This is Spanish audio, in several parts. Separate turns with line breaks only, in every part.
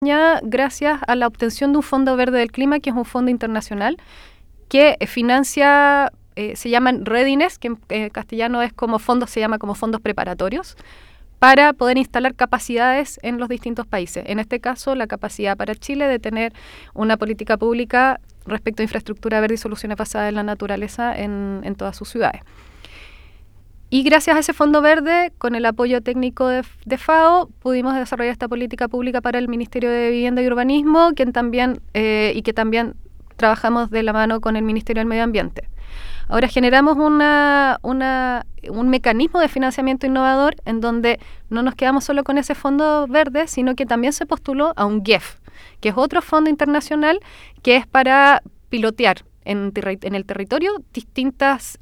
gracias a la obtención de un Fondo Verde del Clima, que es un fondo internacional que financia, se llaman Readiness, que en castellano es como fondos, se llama como fondos preparatorios, para poder instalar capacidades en los distintos países. En este caso, la capacidad para Chile de tener una política pública respecto a infraestructura verde y soluciones basadas en la naturaleza en todas sus ciudades. Y gracias a ese fondo verde, con el apoyo técnico de FAO, pudimos desarrollar esta política pública para el Ministerio de Vivienda y Urbanismo, que también trabajamos de la mano con el Ministerio del Medio Ambiente. Ahora generamos un mecanismo de financiamiento innovador en donde no nos quedamos solo con ese fondo verde, sino que también se postuló a un GEF, que es otro fondo internacional que es para pilotear en el territorio distintas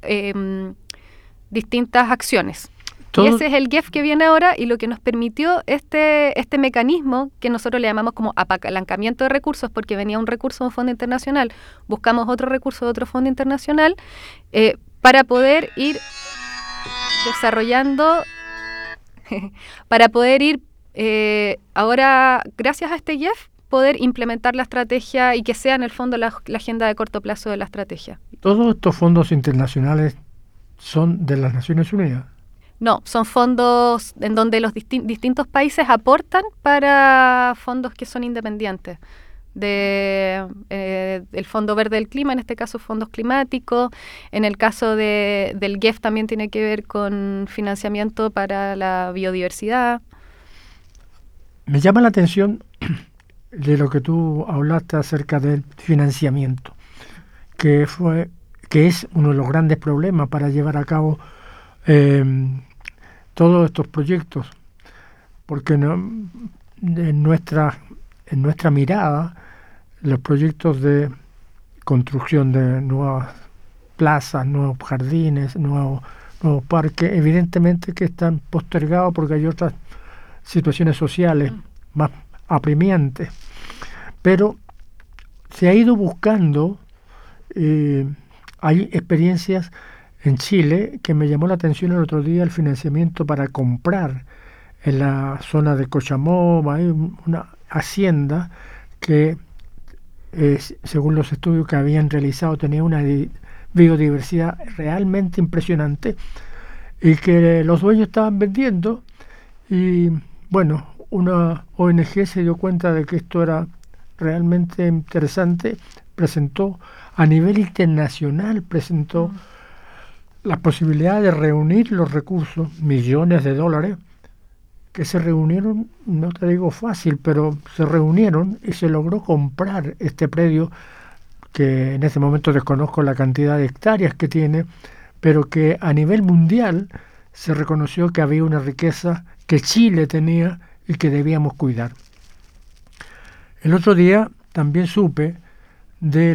acciones. Y ese es el GEF que viene ahora, y lo que nos permitió este mecanismo, que nosotros le llamamos como apalancamiento de recursos, porque venía un recurso de un fondo internacional, buscamos otro recurso de otro fondo internacional, para poder ir desarrollando, ahora, gracias a este GEF, poder implementar la estrategia y que sea en el fondo la agenda de corto plazo de la estrategia.
¿Todos estos fondos internacionales son de las Naciones Unidas?
No, son fondos en donde los distintos países aportan para fondos que son independientes. El Fondo Verde del Clima, en este caso fondos climáticos. En el caso del GEF también tiene que ver con financiamiento para la biodiversidad.
Me llama la atención de lo que tú hablaste acerca del financiamiento, que es uno de los grandes problemas para llevar a cabo todos estos proyectos, porque en nuestra mirada, los proyectos de construcción de nuevas plazas, nuevos jardines, nuevos parques, evidentemente que están postergados porque hay otras situaciones sociales más apremiantes, pero se ha ido buscando. Hay experiencias en Chile que me llamó la atención el otro día, el financiamiento para comprar en la zona de Cochamó. Hay una hacienda que, según los estudios que habían realizado, tenía una biodiversidad realmente impresionante y que los dueños estaban vendiendo, y bueno, una ONG se dio cuenta de que esto era realmente interesante, presentó a nivel internacional, la posibilidad de reunir los recursos, millones de dólares, que se reunieron, no te digo fácil, pero se reunieron y se logró comprar este predio, que en este momento desconozco la cantidad de hectáreas que tiene, pero que a nivel mundial se reconoció que había una riqueza que Chile tenía y que debíamos cuidar. El otro día también supe de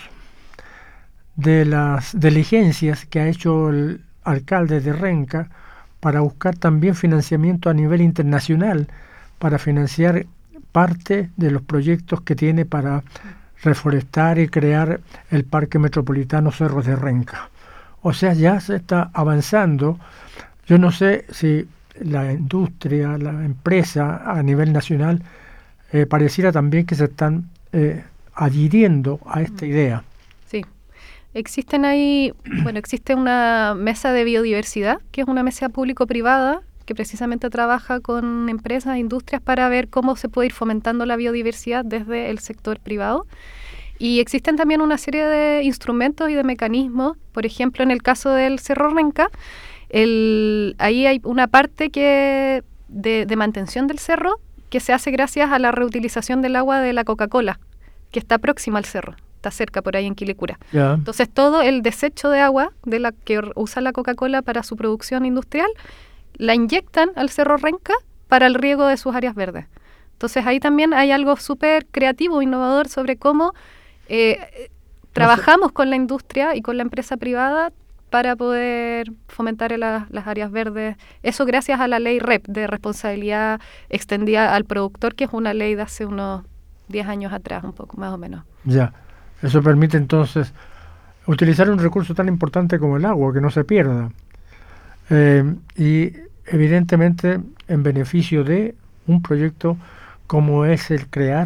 las diligencias que ha hecho el alcalde de Renca para buscar también financiamiento a nivel internacional para financiar parte de los proyectos que tiene para reforestar y crear el Parque Metropolitano Cerros de Renca. O sea, ya se está avanzando. Yo no sé si la industria, la empresa a nivel nacional pareciera también que se están adhiriendo a esta idea.
Sí. Existe una mesa de biodiversidad, que es una mesa público-privada, que precisamente trabaja con empresas e industrias para ver cómo se puede ir fomentando la biodiversidad desde el sector privado. Y existen también una serie de instrumentos y de mecanismos. Por ejemplo, en el caso del Cerro Renca, ahí hay una parte de mantención del cerro que se hace gracias a la reutilización del agua de la Coca-Cola, que está próxima al cerro. Está cerca, por ahí en Quilicura.
Yeah.
Entonces, todo el desecho de agua de la que usa la Coca-Cola para su producción industrial, la inyectan al Cerro Renca para el riego de sus áreas verdes. Entonces, ahí también hay algo súper creativo, innovador sobre cómo trabajamos con la industria y con la empresa privada para poder fomentar las áreas verdes. Eso gracias a la ley REP, de responsabilidad extendida al productor, que es una ley de hace unos 10 años atrás, un poco más o menos.
Ya. Eso permite entonces utilizar un recurso tan importante como el agua, que no se pierda. Y evidentemente en beneficio de un proyecto como es el crear